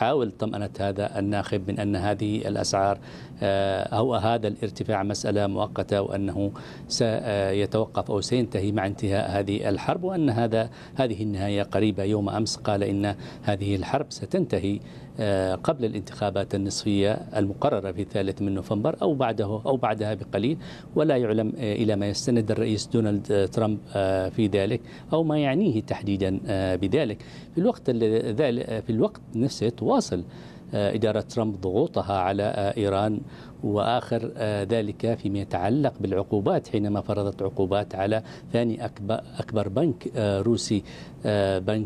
يحاول طمأنة هذا الناخب من أن هذه الأسعار أو هذا الارتفاع مسألة مؤقتة، وأنه سيتوقف أو سينتهي مع انتهاء هذه الحرب، وأن هذه النهاية قريبة. يوم أمس قال إن هذه الحرب ستنتهي قبل الانتخابات النصفية المقررة في 3 من نوفمبر أو بعدها بقليل، ولا يعلم إلى ما يستند الرئيس دونالد ترامب في ذلك أو ما يعنيه تحديدا بذلك. في الوقت نفسه تواصل إدارة ترامب ضغوطها على إيران، وآخر ذلك فيما يتعلق بالعقوبات، حينما فرضت عقوبات على ثاني أكبر بنك روسي، بنك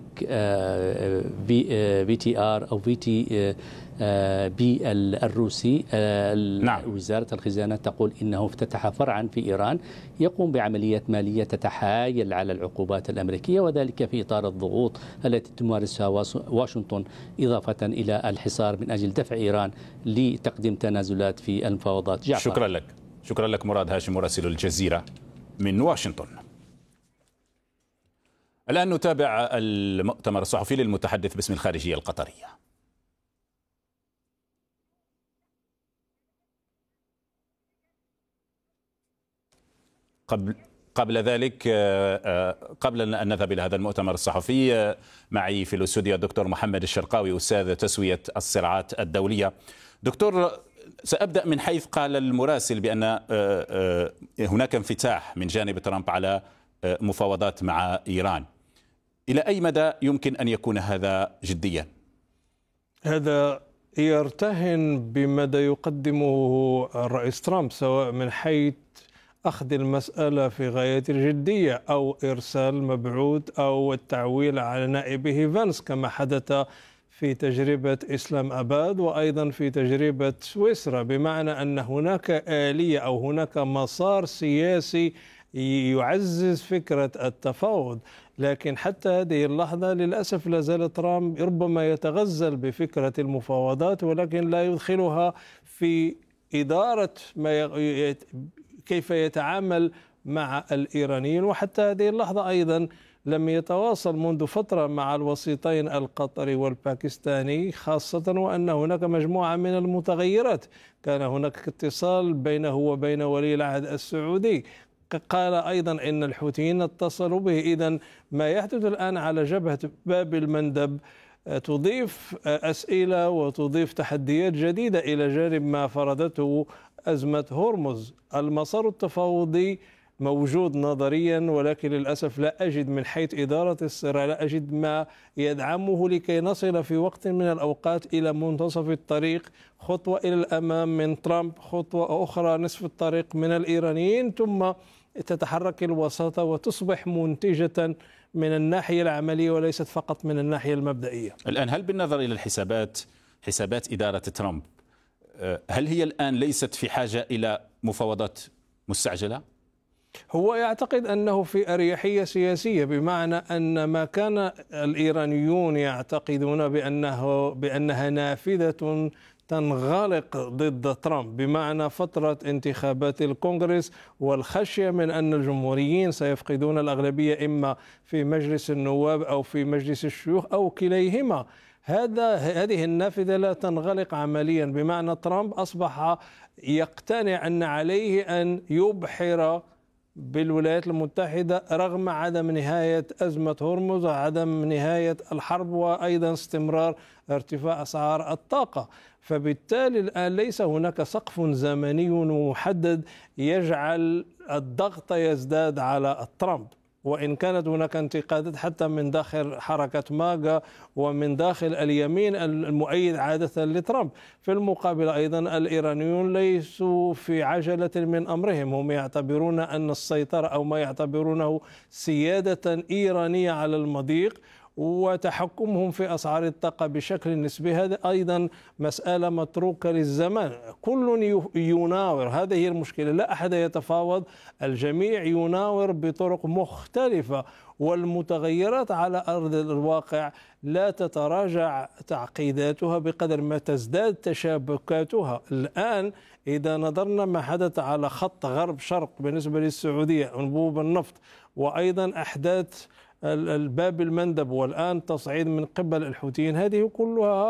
VTR أو VT بي الروسي. نعم. وزارة الخزانة تقول إنه افتتح فرعا في إيران يقوم بعمليات مالية تتحايل على العقوبات الأمريكية، وذلك في إطار الضغوط التي تمارسها واشنطن، إضافة إلى الحصار من أجل دفع إيران لتقديم تنازلات في المفاوضات. جعفر. شكرا لك مراد هاشم مراسل الجزيرة من واشنطن. الآن نتابع المؤتمر الصحفي للمتحدث باسم الخارجية القطرية. قبل ذلك، قبل أن نذهب إلى هذا المؤتمر الصحفي، معي في الاستوديو الدكتور محمد الشرقاوي، أستاذ تسوية الصراعات الدولية. دكتور، سأبدأ من حيث قال المراسل بأن هناك انفتاح من جانب ترامب على مفاوضات مع إيران. إلى أي مدى يمكن أن يكون هذا جديا؟ هذا يرتهن بمدى يقدمه الرئيس ترامب، سواء من حيث أخذ المسألة في غاية الجدية أو إرسال مبعوث أو التعويل على نائبه فانس، كما حدث في تجربة إسلام أباد وأيضا في تجربة سويسرا، بمعنى أن هناك آلية أو هناك مسار سياسي يعزز فكرة التفاوض. لكن حتى هذه اللحظة للأسف لا زال ترامب ربما يتغزل بفكرة المفاوضات، ولكن لا يدخلها في إدارة كيف يتعامل مع الإيرانيين. وحتى هذه اللحظة أيضا لم يتواصل منذ فترة مع الوسيطين القطري والباكستاني، خاصة وأن هناك مجموعة من المتغيرات. كان هناك اتصال بينه وبين ولي العهد السعودي، قال أيضا إن الحوثيين اتصلوا به. إذن ما يحدث الآن على جبهة باب المندب تضيف أسئلة وتضيف تحديات جديدة إلى جانب ما فرضته أزمة هرمز. المسار التفاوضي موجود نظريا، ولكن للأسف لا أجد من حيث إدارة الصراع، لا أجد ما يدعمه لكي نصل في وقت من الأوقات إلى منتصف الطريق، خطوة إلى الأمام من ترامب، خطوة أخرى نصف الطريق من الإيرانيين، ثم تتحرك الوساطة وتصبح منتجة من الناحية العملية وليست فقط من الناحية المبدئية. الآن هل بالنظر إلى حسابات إدارة ترامب، هل هي الآن ليست في حاجة إلى مفاوضات مستعجلة؟ هو يعتقد أنه في أريحية سياسية، بمعنى أن ما كان الإيرانيون يعتقدون بأنها نافذة تنغلق ضد ترامب، بمعنى فترة انتخابات الكونغرس والخشية من أن الجمهوريين سيفقدون الأغلبية إما في مجلس النواب أو في مجلس الشيوخ أو كليهما. هذه النافذة لا تنغلق عمليا، بمعنى ترامب أصبح يقتنع أن عليه أن يبحر بالولايات المتحدة رغم عدم نهاية أزمة هرمز وعدم نهاية الحرب وأيضا استمرار ارتفاع أسعار الطاقة. فبالتالي الآن ليس هناك سقف زمني محدد يجعل الضغط يزداد على ترامب، وإن كانت هناك انتقادات حتى من داخل حركة ماغا ومن داخل اليمين المؤيد عادة لترامب. في المقابل أيضا الإيرانيون ليسوا في عجلة من أمرهم، هم يعتبرون أن السيطرة أو ما يعتبرونه سيادة إيرانية على المضيق وتحكمهم في أسعار الطاقة بشكل نسبي، هذا أيضا مسألة متروكة للزمان. كل يناور، هذه هي المشكلة، لا أحد يتفاوض، الجميع يناور بطرق مختلفة، والمتغيرات على أرض الواقع لا تتراجع تعقيداتها بقدر ما تزداد تشابكاتها. الآن إذا نظرنا ما حدث على خط غرب شرق بالنسبة للسعودية، أنبوب النفط، وأيضا أحداث الباب المندب، والآن تصعيد من قبل الحوثيين، هذه كلها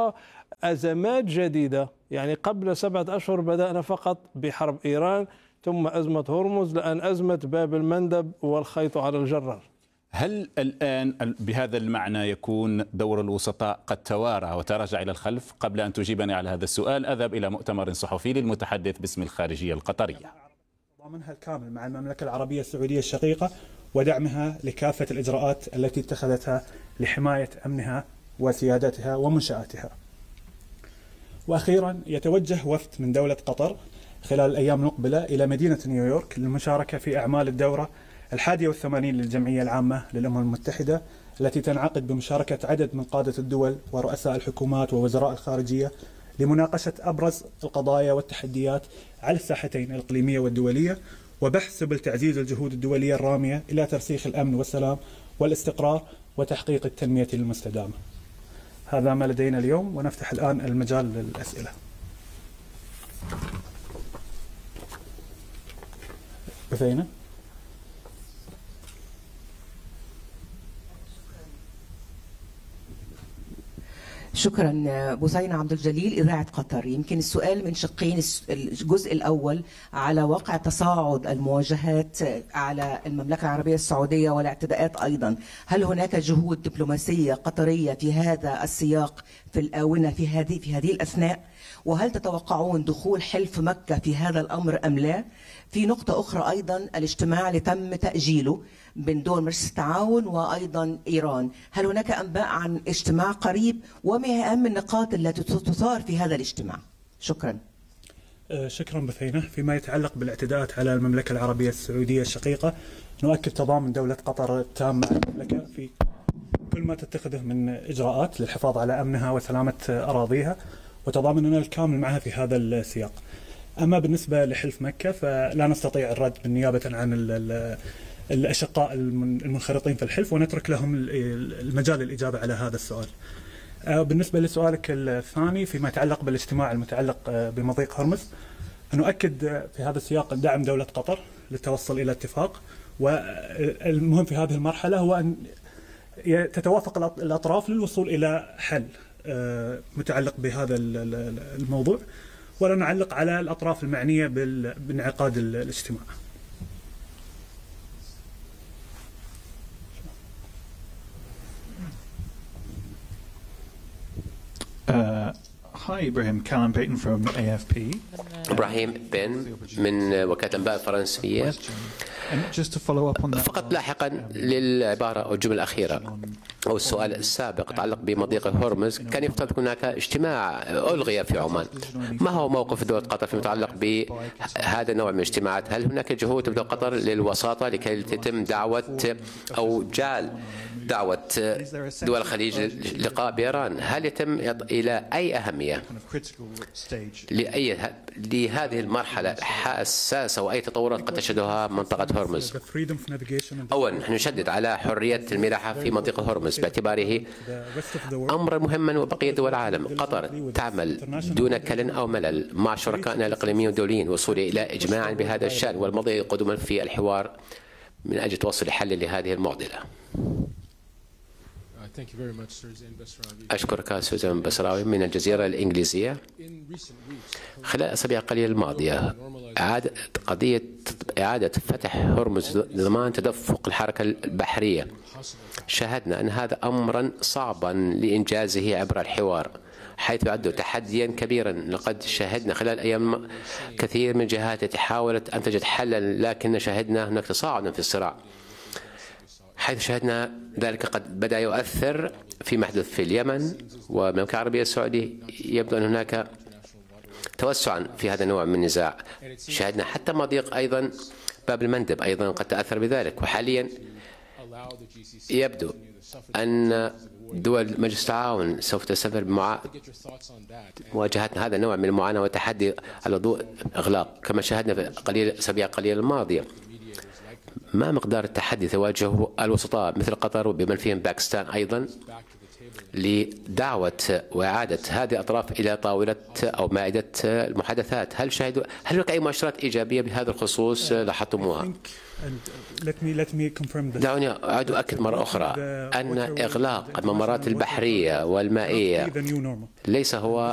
أزمات جديدة. يعني قبل 7 أشهر بدأنا فقط بحرب إيران، ثم أزمة هرمز، لأن أزمة باب المندب والخيط على الجرار. هل الآن بهذا المعنى يكون دور الوسطاء قد توارى وتراجع إلى الخلف؟ قبل أن تجيبني على هذا السؤال أذهب إلى مؤتمر صحفي للمتحدث باسم الخارجية القطرية. ضمنها الكامل مع المملكة العربية السعودية الشقيقة ودعمها لكافة الإجراءات التي اتخذتها لحماية أمنها وسيادتها ومنشآتها. وأخيرا يتوجه وفد من دولة قطر خلال الأيام المقبلة إلى مدينة نيويورك للمشاركة في أعمال الدورة 81 للجمعية العامة للأمم المتحدة، التي تنعقد بمشاركة عدد من قادة الدول ورؤساء الحكومات ووزراء الخارجية لمناقشة أبرز القضايا والتحديات على الساحتين الإقليمية والدولية، وبحث سبل تعزيز الجهود الدولية الرامية إلى ترسيخ الأمن والسلام والاستقرار وتحقيق التنمية المستدامة. هذا ما لدينا اليوم، ونفتح الآن المجال للأسئلة. بثينة. شكرا. بثينة عبد الجليل، إذاعة قطر. يمكن السؤال من شقين. الجزء الأول على واقع تصاعد المواجهات على المملكة العربية السعودية والاعتداءات أيضا، هل هناك جهود دبلوماسية قطرية في هذا السياق في الآونة في هذه الأثناء؟ وهل تتوقعون دخول حلف مكة في هذا الأمر أم لا؟ في نقطة أخرى أيضا، الاجتماع اللي تم تأجيله بين دول مجلس التعاون وأيضا إيران، هل هناك أنباء عن اجتماع قريب؟ وما هي أهم النقاط التي تثار في هذا الاجتماع؟ شكرا. شكرا بثينة. فيما يتعلق بالاعتداءات على المملكة العربية السعودية الشقيقة، نؤكد تضامن دولة قطر التام مع المملكة في كل ما تتخذه من إجراءات للحفاظ على أمنها وسلامة أراضيها، وتضامننا الكامل معها في هذا السياق. أما بالنسبة لحلف مكة فلا نستطيع الرد بالنيابة عن الأشقاء المنخرطين في الحلف، ونترك لهم المجال للإجابة على هذا السؤال. بالنسبة لسؤالك الثاني فيما يتعلق بالاجتماع المتعلق بمضيق هرمز، نؤكد في هذا السياق دعم دولة قطر للتوصل إلى اتفاق، والمهم في هذه المرحلة هو أن تتوافق الأطراف للوصول إلى حل متعلق بهذا الموضوع، ولا نعلق على الأطراف المعنية بانعقاد الاجتماع. Hi Ibrahim, Callum Payton from AFP. إبراهيم بن من وكالة الأنباء الفرنسية. فقط لاحقا للعبارة أو الجملة الأخيرة أو السؤال السابق يتعلق بمضيق هرمز، كان يفترض هناك اجتماع ألغي في عمان. ما هو موقف دولة قطر فيما يتعلق بهذا النوع من الاجتماعات؟ هل هناك جهود تبدأ قطر للوساطة لكي تتم دعوة أو جعل دعوة دول الخليج للقاء بإيران؟ هل يتم إلى أي أهمية لهذه المرحلة الحساسة وأي تطورات قد تشهدها منطقة هرمز؟ أولا، نحن نشدد على حرية الملاحة في منطقة هرمز باعتباره أمرا مهما، وبقية دول العالم. قطر تعمل دون كلن أو ملل مع شركائنا الإقليميين والدوليين وصول إلى إجماع بهذا الشأن، والمضي قدما في الحوار من أجل توصل لحل لهذه المعضلة. أشكرك سوزان بسراوي من الجزيرة الإنجليزية. خلال الأسابيع القليلة الماضية قضية إعادة فتح هرمز ضمان تدفق الحركة البحرية، شاهدنا أن هذا أمرا صعبا لإنجازه عبر الحوار، حيث يعد تحديا كبيرا. لقد شاهدنا خلال أيام كثير من الجهات التي حاولت أن تجد حلا، لكن شاهدنا هناك تصاعدا في الصراع، حيث شاهدنا ذلك قد بدأ يؤثر فيما يحدث في اليمن والمملكة العربية السعودية. يبدو أن هناك توسعا في هذا النوع من النزاع. شاهدنا حتى مضيق أيضا باب المندب أيضا قد تأثر بذلك، وحاليا يبدو أن دول مجلس التعاون سوف تستمر بمواجهة هذا النوع من المعاناة والتحدي على ضوء إغلاق، كما شاهدنا في الأسابيع القليلة الماضية. ما مقدار التحدي تواجهه الوسطاء مثل قطر وبمن فيهم باكستان أيضا لدعوة وإعادة هذه الأطراف إلى طاولة أو مائدة المحادثات. هل هناك أي مؤشرات إيجابية بهذا الخصوص لاحظتموها؟ دعوني أعد أؤكد مرة أخرى أن إغلاق الممرات البحرية والمائية ليس هو